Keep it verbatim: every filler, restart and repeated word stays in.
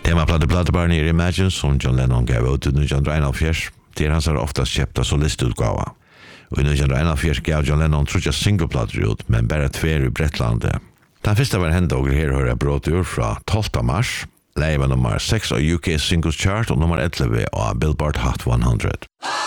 Temaplatte plattebarn er Imagine som John Lennon gav ut i nitton einogfjørs. Det er hans er oftast kjøpta solistutgava. Og i nitton einogfjørs gav John Lennon trutja singleplatter ut, men bare tver i Bretlandet. Den første var hendt og her hører jeg brått ur fra tolvte mars. Leie var nummer seks av U K Singles Chart og nummer elleve av Billboard Hot hundre.